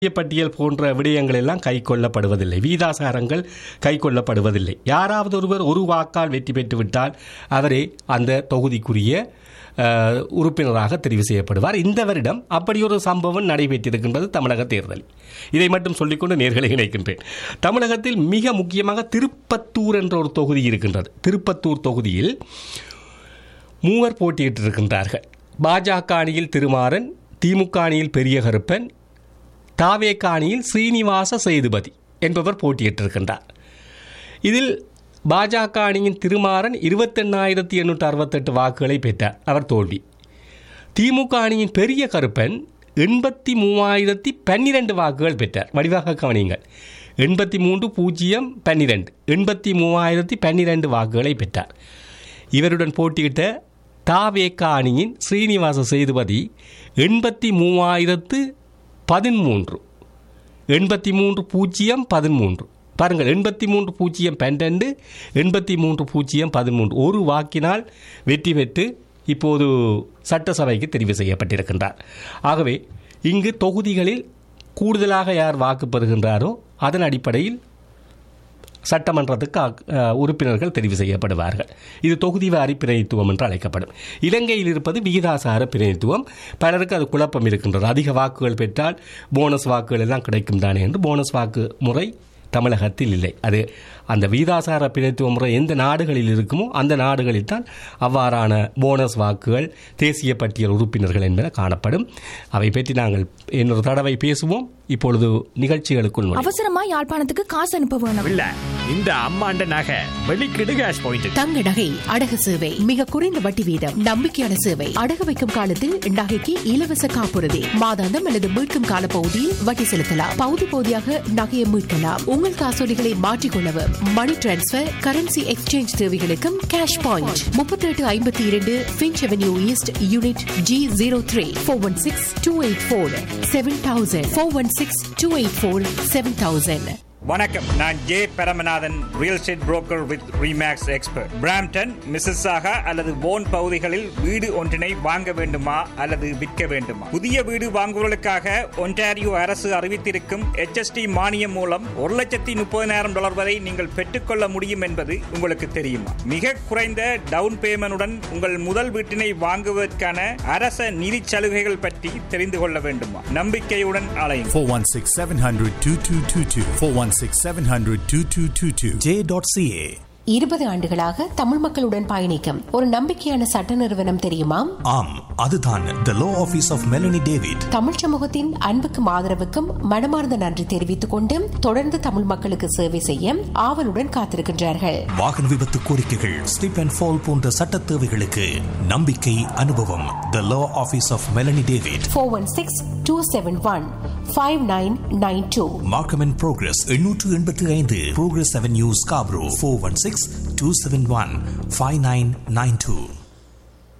பட்டியல் போன்ற விடயங்கள் எல்லாம் கை கொள்ளப்படுவதில்லை, வீதாசாரங்கள் கை கொள்ளப்படுவதில்லை. யாராவது ஒருவர் ஒரு வாக்கால் வெற்றி பெற்றுவிட்டால் அவரே அந்த தொகுதிக்குரிய உறுப்பினராக தெரிவு செய்யப்படுவார். இந்த வருடம் அப்படி ஒரு சம்பவம் நடைபெற்றிருக்கின்றது தமிழக தேர்தலில். இதை மட்டும் சொல்லிக்கொண்டு நேர்களை இணைக்கின்றேன். தமிழகத்தில் மிக முக்கியமாக திருப்பத்தூர் என்ற ஒரு தொகுதி இருக்கின்றது. திருப்பத்தூர் தொகுதியில் 3 போட்டியிட்டிருக்கின்றார்கள். பாஜக அணியில் திருமாறன், திமுக அணியில் பெரிய கருப்பன், தாவேக அணியில் ஸ்ரீனிவாச சேதுபதி என்பவர் போட்டியிட்டிருக்கின்றார். இதில் பாஜக அணியின் திருமாறன் 28,868 வாக்குகளை பெற்றார், அவர் தோல்வி. திமுக அணியின் பெரிய கருப்பன் 83,012 வாக்குகள் பெற்றார். வடிவாக கவனியுங்கள், 83,012 83,012 வாக்குகளை பெற்றார். இவருடன் போட்டியிட்ட தாவேக அணியின் ஸ்ரீனிவாச சேதுபதி 83,013 83,013 பாருங்கள், 83,012 83,013 ஒரு வாக்கினால் வெற்றி பெற்று இப்போது சட்டசபைக்கு தெரிவு செய்யப்பட்டிருக்கின்றார். ஆகவே இங்கு தொகுதிகளில் கூடுதலாக யார் வாக்கு பெறுகின்றாரோ அதன் அடிப்படையில் சட்டமன்றத்துக்கு உறுப்பினர்கள் தெரிவு செய்யப்படுவார்கள். இது தொகுதி வாரி பிரதிநிதித்துவம் என்று அழைக்கப்படும். இலங்கையில் இருப்பது விகிதாசார பிரதிநிதித்துவம். பலருக்கு அது குழப்பம் இருக்கின்றது. அதிக வாக்குகள் பெற்றால் போனஸ் வாக்குகள் எல்லாம் கிடைக்கும் தானே என்று. போனஸ் வாக்கு முறை தமிழகத்தில் இல்லை. அது அந்த வீதாசார பிரதிநிதித்துவ முறை எந்த நாடுகளில் இருக்குமோ அந்த நாடுகளில் தான் அவ்வாறான போனஸ் வாக்குகள் தேசிய பட்டியல் உறுப்பினர்கள் என்பன காணப்படும். அவை பற்றி நாங்கள் இன்னொரு தடவை பேசுவோம். இப்பொழுது நிகழ்ச்சிகளுக்குள் அவசரமா யாழ்ப்பாணத்துக்கு காசு அனுப்ப வேணும். இல்ல, இந்த அம்மாண்ட நகை வெளிக்கிடு கேஷ் பாயிண்ட். தங்க நகை அடகு சேவை மிக குறைந்த வட்டி வீதம், நம்பிக்கையான சேவை. அடகு வைக்கும் காலத்தில் நகைக்கு இலவச காப்புறுதி, மாதாந்தம் அல்லது மீட்கும் கால பகுதியில் வட்டி செலுத்தலாம். பகுதி பகுதியாக நகையை மீட்கலாம். உங்கள் காசோலிகளை மாற்றிக்கொள்ளவும், மணி டிரான்ஸ்பர், கரன்சி எக்ஸ்சேஞ்ச் தேவைகளுக்கும் cash point. 3852 Finch avenue east, unit G03. 416-284-7000 416-284-7000. வணக்கம், நான் J Paramanathan, real estate broker with remakes expert. Brampton, Mississauga அல்லது போன் பகுதிகளில் வீடு ஒன்றினை வாங்க வேண்டுமா அல்லது விற்க வேண்டுமா? புதிய வீடு வாங்குவதற்காக ஒன்டாரியோ அரசு அறிவித்திருக்கும் HST மானியம் மூலம் $130,000 வரை நீங்கள் பெற்றுக்கொள்ள முடியும் என்பது உங்களுக்கு தெரியுமா? மிக குறைந்த டவுன் பேமெண்டுடன் உங்கள் முதல் வீட்டினை வாங்குவதற்கான அரச நிதி சலுகைகள் பற்றி தெரிந்து கொள்ள வேண்டுமா? நம்பிக்கையுடன் அலையுங்கள். 416-700-2222 416-700-2222 J.ca. 20 ஆண்டுகளாக தமிழ் மக்களுடன் பயணிக்கும் ஒரு நம்பிக்கையான சட்ட நிறுவனம் தெரியுமா? ஆம், அதுதான் The Law Office of Melanie David. Tamil சமூகத்தின் அன்புக்கும் ஆதரவுக்கும் மனமார்ந்த நன்றி தெரிவித்துக் கொண்டு தொடர்ந்து தமிழ் மக்களுக்கு சேவை செய்ய ஆவலுடன் காத்திருக்கின்றார்கள். வாகன விபத்து கோரிக்கைகள், ஸ்லிப் அண்ட் ஃபால் போன்ற சட்ட தேவைகளுக்கு நம்பிக்கை, அனுபவம். The Law Office of Melanie David. 416-271-5992. Markham and Progress 885 Progress Avenue, Scarborough. 416-271-5992.